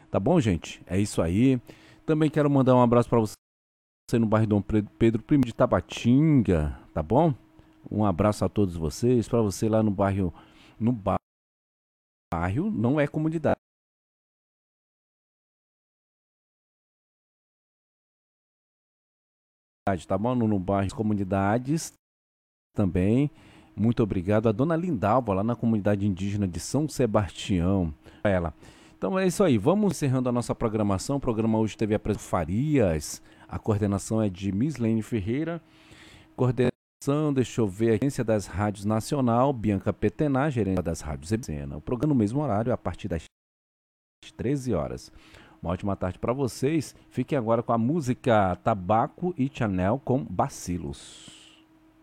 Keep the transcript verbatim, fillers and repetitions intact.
Tá bom, gente? É isso aí. Também quero mandar um abraço para você no bairro Dom Pre- Pedro I de Tabatinga, tá bom? Um abraço a todos vocês. Para você lá no bairro, no ba- bairro, não é comunidade, tá bom? No, no bairro comunidades também. Muito obrigado a dona Lindalva, lá na comunidade indígena de São Sebastião. Ela. Então é isso aí, vamos encerrando a nossa programação. O programa hoje teve a presença de Farias, a coordenação é de Miss Lene Ferreira, coordenação, deixa eu ver, a agência das rádios nacional, Bianca Petená, gerente das rádios Ebsena. O programa no mesmo horário, a partir das treze horas. Uma ótima tarde para vocês. Fiquem agora com a música Tabaco e Chanel com Bacilos.